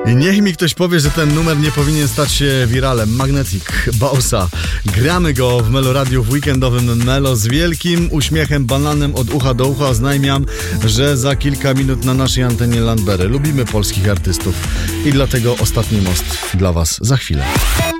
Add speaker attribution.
Speaker 1: I niech mi ktoś powie, że ten numer nie powinien stać się wiralem. Magnetic, Bossa. Gramy go w Meloradiu w weekendowym Melo z wielkim uśmiechem, bananem od ucha do ucha. Oznajmiam, że za kilka minut na naszej antenie Landbery. Lubimy polskich artystów i dlatego Ostatni most dla Was za chwilę.